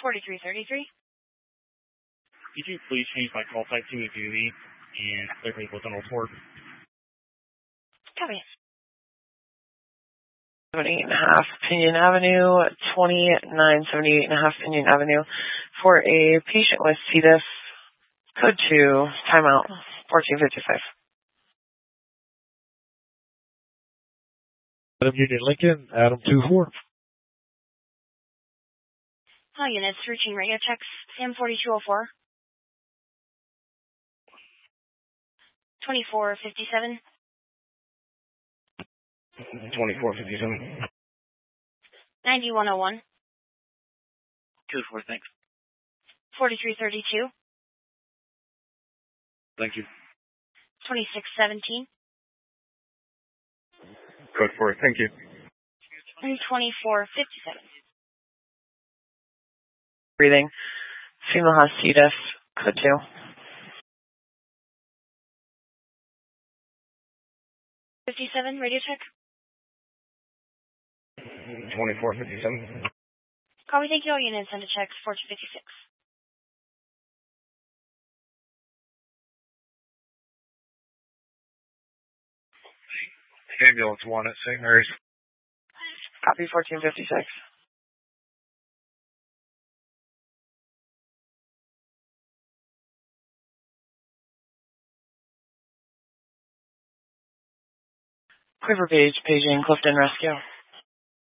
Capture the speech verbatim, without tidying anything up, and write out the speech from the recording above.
forty-three thirty-three. Could you please change my call type to a duty and clear me with an old port? Copy. seventy-eight and a half Pinion Avenue, twenty-nine seventy-eight and a half Pinion Avenue, for a patient with C. diff, code two, timeout, fourteen fifty-five. Adam Union Lincoln, Adam two four. All units reaching radio checks, Sam forty-two oh four. twenty-four fifty-seven. twenty-four fifty-seven. ninety-one oh one. two four, thanks. forty-three thirty-two. Thank you. twenty-six seventeen. Code four, thank you. And twenty-four fifty-seven. Breathing. Female has C. diff, code two. fifty-seven, radio check. twenty-four fifty-seven. Copy, thank you. All units send a check, fourteen fifty-six. Ambulance one at Saint Mary's. Copy, fourteen fifty-six. Quiver page, paging Clifton Rescue.